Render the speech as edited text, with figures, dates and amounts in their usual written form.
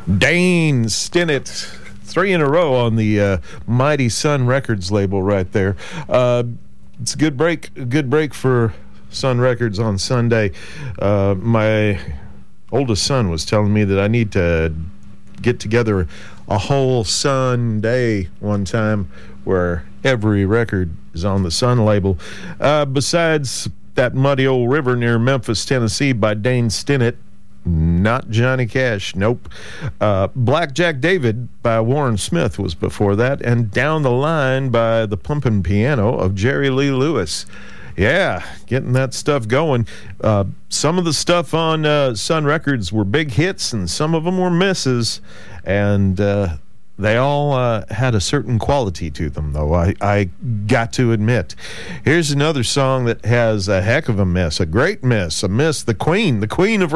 Dane Stinnett, 3 in a row on the Mighty Sun Records label right there. It's a good break for Sun Records on Sunday. My oldest son was telling me that I need to get together a whole Sunday one time where every record is on the Sun label. Besides that Muddy Old River near Memphis, Tennessee by Dane Stinnett, not Johnny Cash, nope. Blackjack David by Warren Smith was before that, and Down the Line by the Pumpin' Piano of Jerry Lee Lewis. Yeah, getting that stuff going. Some of the stuff on Sun Records were big hits, and some of them were misses, and they all had a certain quality to them, though, I got to admit. Here's another song that has a heck of a miss, a great miss, the Queen of